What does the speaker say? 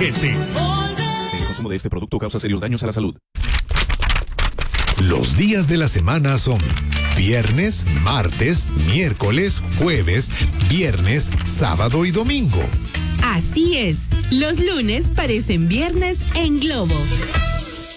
Protégete. El consumo de este producto causa serios daños a la salud. Los días de la semana son viernes, martes, miércoles, jueves, viernes, sábado y domingo. Así es, los lunes parecen viernes en Globo.